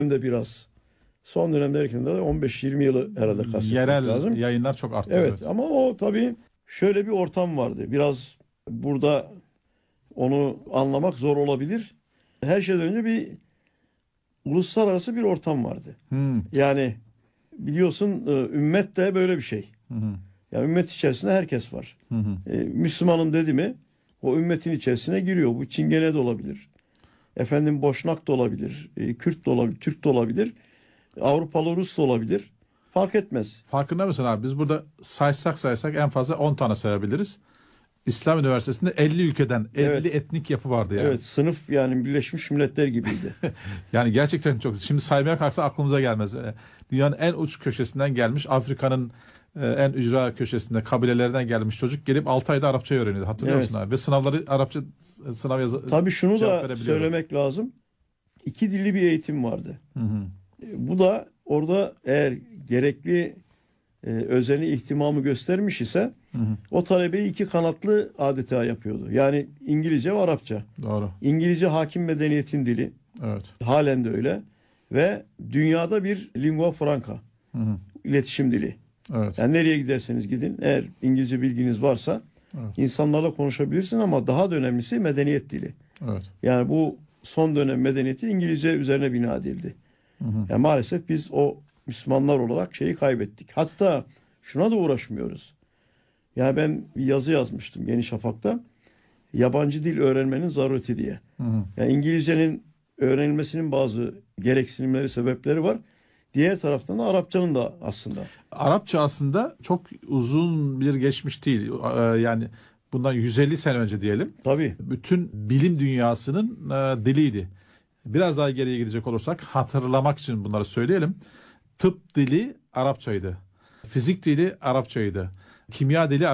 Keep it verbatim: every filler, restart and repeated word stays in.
de biraz. Son dönemde derken de on beş yirmi yılı herhalde kastetmek Yerel lazım. yayınlar çok arttı. Evet, evet. ama o tabii şöyle bir ortam vardı. Biraz burada onu anlamak zor olabilir. Her şeyden önce bir uluslararası bir ortam vardı. Hmm. Yani biliyorsun ümmet de böyle bir şey. Hı hı. Yani ümmet içerisinde herkes var. Hı hı. E, Müslümanım dedi mi o ümmetin içerisine giriyor. Bu Çingene de olabilir. Efendim Boşnak da olabilir. E, Kürt de olabilir. Türk de olabilir. Avrupalı Rus da olabilir. Fark etmez. Farkında mısın abi? Biz burada saysak saysak en fazla on tane sayabiliriz. İslam Üniversitesi'nde elli ülkeden elli Evet. etnik yapı vardı yani. Evet, sınıf yani Birleşmiş Milletler gibiydi. Yani gerçekten çok. Şimdi saymaya kalksa aklımıza gelmez. Dünyanın en uç köşesinden gelmiş, Afrika'nın en ücra köşesinde kabilelerden gelmiş çocuk gelip altı ayda Arapça öğreniyordu. Hatırlıyor Evet. musun abi? Ve sınavları Arapça sınav yazı. Tabii şunu cevap da verebiliyordu. söylemek lazım. İki dilli bir eğitim vardı. Hı hı. E, Bu da orada eğer gerekli e, özeni ihtimamı göstermiş ise Hı hı. o talebeyi iki kanatlı adeta yapıyordu. Yani İngilizce ve Arapça. Doğru. İngilizce hakim medeniyetin dili. Evet. Halen de öyle. Ve dünyada bir lingua franca. Hı hı. iletişim dili. Evet. Yani nereye giderseniz gidin eğer İngilizce bilginiz varsa Evet. insanlarla konuşabilirsin ama daha da önemlisi medeniyet dili. Evet. Yani bu son dönem medeniyeti İngilizce üzerine bina edildi. Hı hı. Yani maalesef biz o Müslümanlar olarak şeyi kaybettik. Hatta şuna da uğraşmıyoruz. Yani ben bir yazı yazmıştım Yeni Şafak'ta. Yabancı dil öğrenmenin zarureti diye. Hı hı. Yani İngilizcenin öğrenilmesinin bazı gereksinimleri, sebepleri var. Diğer taraftan da Arapçanın da aslında. Arapça aslında çok uzun bir geçmiş değil. Ee, Yani bundan yüz elli sene önce diyelim. Tabii. Bütün bilim dünyasının e, diliydi. Biraz daha geriye gidecek olursak hatırlamak için bunları söyleyelim. Tıp dili Arapçaydı. Fizik dili Arapçaydı. Kimya dili